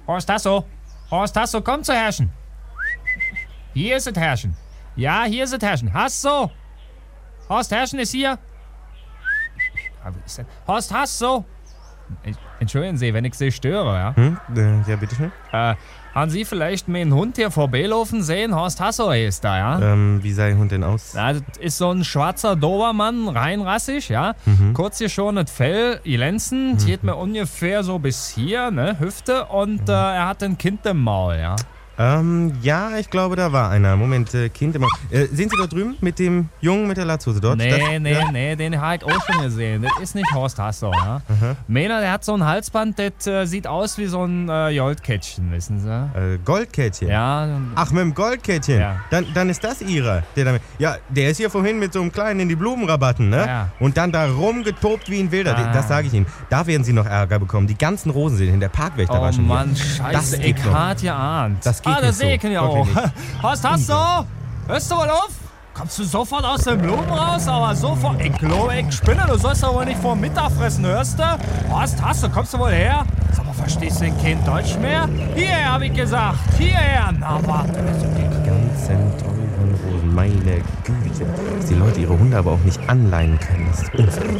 Horst Hasso. Horst Hasso, komm zu Herrchen. Hier ist es Herrchen. Ja, hier ist es Herrchen. Hasso. Horst Herrchen ist hier. Horst Hasso. Entschuldigen Sie, wenn ich Sie störe, ja? Ja, bitteschön. Haben Sie vielleicht meinen Hund hier vorbeilaufen sehen? Horst Hasso ist da, ja? Wie sah Ihr Hund denn aus? Ja, das ist so ein schwarzer Dobermann, rein rassig, ja? Kurz geschorenes Fell, glänzend, geht mir ungefähr so bis hier, ne, Hüfte, und er hat ein Kind im Maul, ja? Ja, ich glaube, da war einer. Moment, Kind immer. Sind Sie dort drüben mit dem Jungen mit der Latzhose dort? Nee, den habe ich auch schon gesehen. Das ist nicht Horst Hasso, ja? Meiner, der hat so ein Halsband, das sieht aus wie so ein Goldkettchen, wissen Sie? Goldkettchen? Ja. Ach, mit dem Goldkettchen? Ja. Dann ist das Ihrer. Der ist hier vorhin mit so einem Kleinen in die Blumenrabatten, ne? Ja. Und dann da rumgetobt wie ein Wilder. Das sage ich Ihnen. Da werden Sie noch Ärger bekommen. Die ganzen Rosen sind in der Parkwächter war schon hier. Oh Mann, scheiße, ich hart geahnt. Das geht das nicht sehe ich so. ja auch. Horst Hasso, hörst du mal auf? Kommst du sofort aus den Blumen raus? Aber sofort. Ich glaube, ich spinne. Du sollst aber nicht vor Mittag fressen, hörst du? Horst Hasso, kommst du wohl her? Sag mal, verstehst du denn kein Deutsch mehr? Hierher, hab ich gesagt. Hierher. Na, warte. Die ganzen teuren Rosen, meine Güte. Dass die Leute ihre Hunde aber auch nicht anleihen können. Das ist unfair.